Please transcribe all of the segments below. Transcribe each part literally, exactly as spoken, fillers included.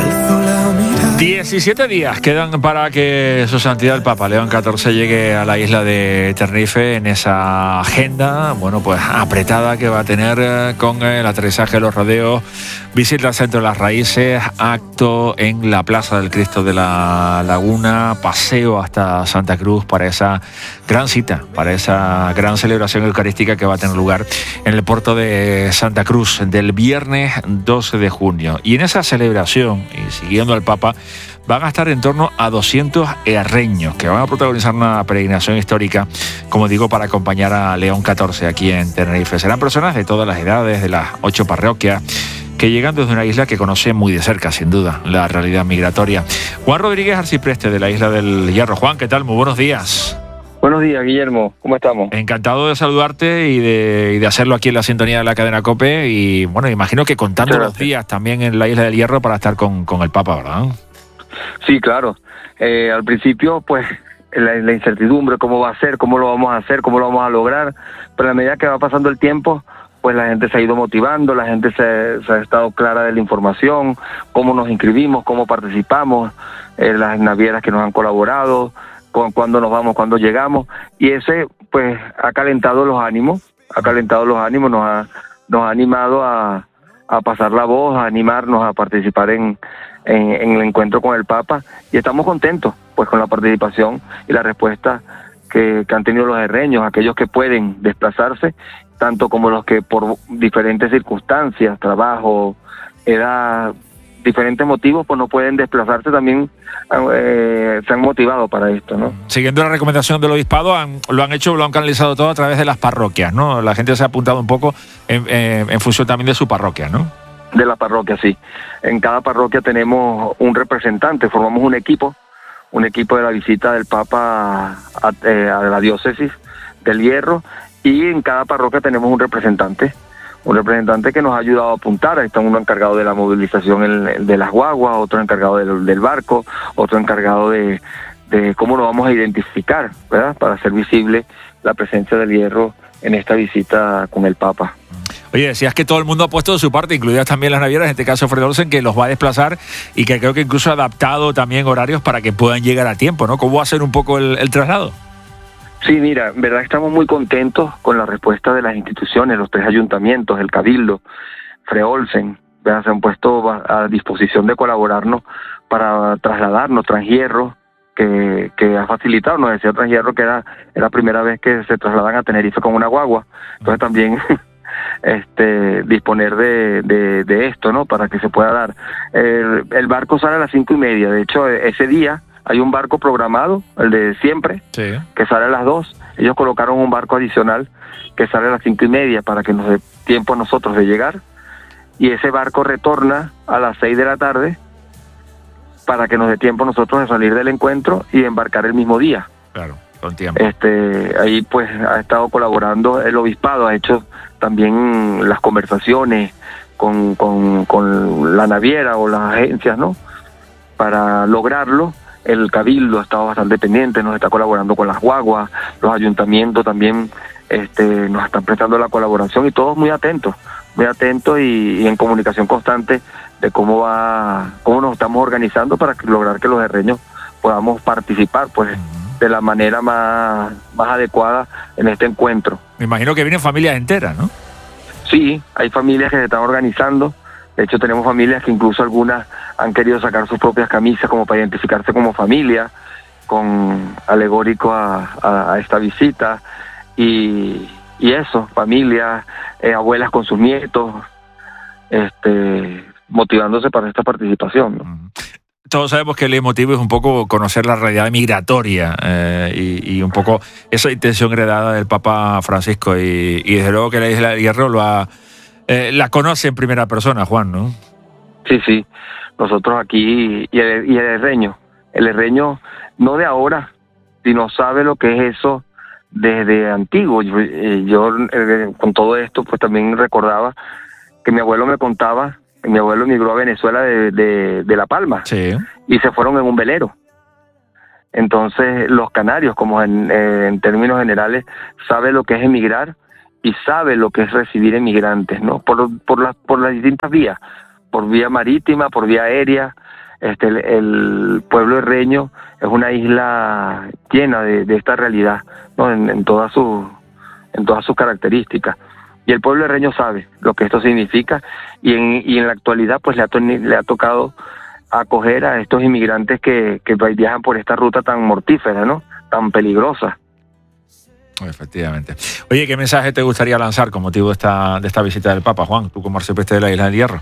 diecisiete días quedan para que su santidad el Papa León catorce llegue a la isla de Tenerife en esa agenda, bueno, pues apretada que va a tener con el aterrizaje de los rodeos, visita al Centro de las Raíces, acto en la Plaza del Cristo de la Laguna, paseo hasta Santa Cruz para esa gran cita, para esa gran celebración eucarística que va a tener lugar en el puerto de Santa Cruz del viernes doce de junio. Y en esa celebración, y siguiendo al Papa, van a estar en torno a doscientos herreños que van a protagonizar una peregrinación histórica, como digo, para acompañar a León catorce aquí en Tenerife. Serán personas de todas las edades, de las ocho parroquias, que llegan desde una isla que conoce muy de cerca, sin duda, la realidad migratoria. Juan Rodríguez, arcipreste de la isla del Hierro. Juan, ¿qué tal? Muy buenos días. Buenos días, Guillermo. ¿Cómo estamos? Encantado de saludarte y de, y de hacerlo aquí en la sintonía de la cadena COPE. Y bueno, imagino que contando los días también en la isla del Hierro para estar con, con el Papa, ¿verdad? Sí, claro. Eh, al principio, pues, la, la incertidumbre, cómo va a ser, cómo lo vamos a hacer, cómo lo vamos a lograr. Pero a medida que va pasando el tiempo, pues la gente se ha ido motivando, la gente se, se ha estado clara de la información, cómo nos inscribimos, cómo participamos, eh, las navieras que nos han colaborado, con cuándo nos vamos, cuándo llegamos, y ese pues ha calentado los ánimos, ha calentado los ánimos, nos ha, nos ha animado a, a pasar la voz, a animarnos a participar en, en, en el encuentro con el Papa, y estamos contentos pues con la participación y la respuesta que, que han tenido los herreños, aquellos que pueden desplazarse, tanto como los que por diferentes circunstancias, trabajo, edad, diferentes motivos, pues no pueden desplazarse, también eh, se han motivado para esto, ¿no? Siguiendo la recomendación del obispado, han, lo han hecho, lo han canalizado todo a través de las parroquias, ¿no? La gente se ha apuntado un poco en, en, en función también de su parroquia, ¿no? De la parroquia, sí. En cada parroquia tenemos un representante, formamos un equipo, un equipo de la visita del Papa a, eh, a la diócesis del Hierro, y en cada parroquia tenemos un representante. Un representante que nos ha ayudado a apuntar. Ahí está uno encargado de la movilización de las guaguas, otro encargado del, del barco, otro encargado de, de cómo nos vamos a identificar, ¿verdad? Para hacer visible la presencia del Hierro en esta visita con el Papa. Oye, decías que todo el mundo ha puesto de su parte, incluidas también las navieras, en este caso Fred Olsen, que los va a desplazar y que creo que incluso ha adaptado también horarios para que puedan llegar a tiempo, ¿no? ¿Cómo va a ser un poco el, el traslado? Sí, mira, en verdad estamos muy contentos con la respuesta de las instituciones, los tres ayuntamientos, el Cabildo, Fred Olsen, ¿verdad? Se han puesto a disposición de colaborarnos para trasladarnos, Transhierro, que, que ha facilitado, nos decía Transhierro que era, era la primera vez que se trasladan a Tenerife con una guagua, entonces también este disponer de, de, de esto, ¿no? Para que se pueda dar. El, el barco sale a las cinco y media, de hecho ese día hay un barco programado, el de siempre, sí, que sale a las dos. Ellos colocaron un barco adicional que sale a las cinco y media para que nos dé tiempo a nosotros de llegar. Y ese barco retorna a las seis de la tarde para que nos dé tiempo a nosotros de salir del encuentro y embarcar el mismo día. Claro, con tiempo. Este, ahí pues ha estado colaborando el obispado, ha hecho también las conversaciones con, con, con la naviera o las agencias, ¿no? Para lograrlo. El Cabildo ha estado bastante pendiente, nos está colaborando con las guaguas, los ayuntamientos también este, nos están prestando la colaboración y todos muy atentos, muy atentos y, y en comunicación constante de cómo va, cómo nos estamos organizando para lograr que los herreños podamos participar, pues, de la manera más, más adecuada en este encuentro. Me imagino que vienen familias enteras, ¿no? Sí, hay familias que se están organizando. De hecho, tenemos familias que incluso algunas han querido sacar sus propias camisas como para identificarse como familia, con alegórico a, a, a esta visita. Y, y eso, familias, eh, abuelas con sus nietos, este, motivándose para esta participación, ¿no? Todos sabemos que el motivo es un poco conocer la realidad migratoria eh, y, y un poco esa intención heredada del Papa Francisco. Y, y desde luego que la Isla del Hierro lo ha... Eh, la conoce en primera persona, Juan, ¿no? Sí, sí. Nosotros aquí, y el, y el herreño, el herreño no de ahora, sino sabe lo que es eso desde antiguo. Yo, yo eh, con todo esto, pues también recordaba que mi abuelo me contaba, que mi abuelo emigró a Venezuela de, de, de La Palma, sí, y se fueron en un velero. Entonces, los canarios, como en, eh, en términos generales, sabe lo que es emigrar y sabe lo que es recibir emigrantes, ¿no? Por, por, las, por las distintas vías, por vía marítima, por vía aérea, Este, el, el pueblo herreño es una isla llena de, de esta realidad, ¿no? En, en todas sus en todas sus características. Y el pueblo herreño sabe lo que esto significa, y en, y en la actualidad pues le ha, to le ha tocado acoger a estos inmigrantes que, que viajan por esta ruta tan mortífera, ¿no? Tan peligrosa. Efectivamente. Oye, ¿qué mensaje te gustaría lanzar con motivo de esta, de esta visita del Papa, Juan, tú como arcipreste de la Isla del Hierro?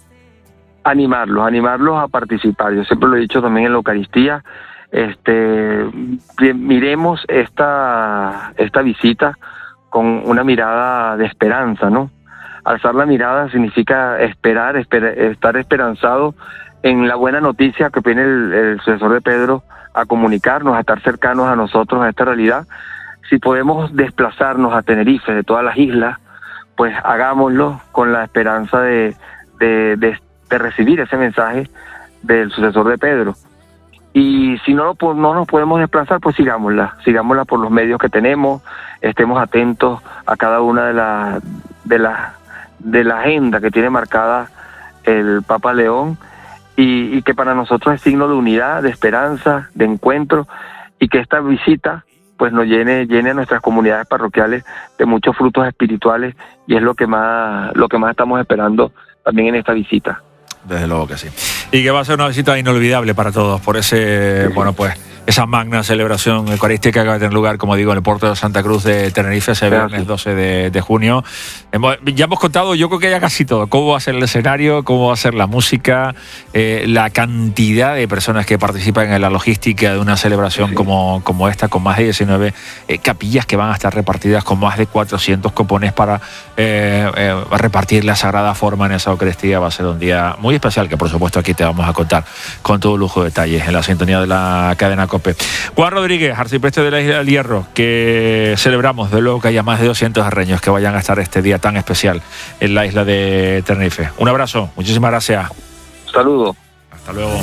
Animarlos, animarlos a participar. Yo siempre lo he dicho también en la Eucaristía. Este, miremos esta, esta visita con una mirada de esperanza, ¿no? Alzar la mirada significa esperar, esper, estar esperanzado en la buena noticia que viene el, el sucesor de Pedro a comunicarnos, a estar cercanos a nosotros, a esta realidad. Si podemos desplazarnos a Tenerife de todas las islas, pues hagámoslo con la esperanza de, de, de, de recibir ese mensaje del sucesor de Pedro. Y si no, lo, no nos podemos desplazar, pues sigámosla, sigámosla por los medios que tenemos, estemos atentos a cada una de las de la, de la agenda que tiene marcada el Papa León, y, y que para nosotros es signo de unidad, de esperanza, de encuentro, y que esta visita pues nos llene, llene a nuestras comunidades parroquiales de muchos frutos espirituales, y es lo que más, lo que más estamos esperando también en esta visita. Desde luego que sí. Y que va a ser una visita inolvidable para todos por ese, sí, bueno, pues esa magna celebración eucarística que va a tener lugar, como digo, en el puerto de Santa Cruz de Tenerife, ese viernes doce de junio. Hemos, ya hemos contado, yo creo que ya casi todo, cómo va a ser el escenario, cómo va a ser la música, eh, la cantidad de personas que participan en la logística de una celebración sí. como, como esta, con más de diecinueve eh, capillas que van a estar repartidas, con más de cuatrocientos cupones para eh, eh, repartir la sagrada forma en esa Eucaristía. Va a ser un día muy especial, que por supuesto aquí te vamos a contar con todo lujo de detalles en la sintonía de la cadena COPE. Juan Rodríguez, arcipreste de la Isla del Hierro, que celebramos de luego que haya más de doscientos herreños que vayan a estar este día tan especial en la isla de Tenerife. Un abrazo, muchísimas gracias. Saludos. Hasta luego.